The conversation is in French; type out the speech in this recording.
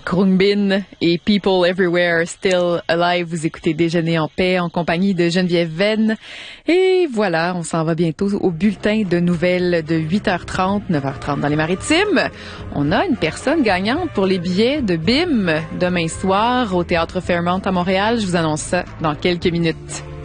Khruangbin et People Everywhere Still Alive. Vous écoutez Déjeuner en paix en compagnie de Geneviève Venn. Et voilà, on s'en va bientôt au bulletin de nouvelles de 8h30, 9h30 dans les Maritimes. On a une personne gagnante pour les billets de BIM demain soir au Théâtre Fairmont à Montréal. Je vous annonce ça dans quelques minutes.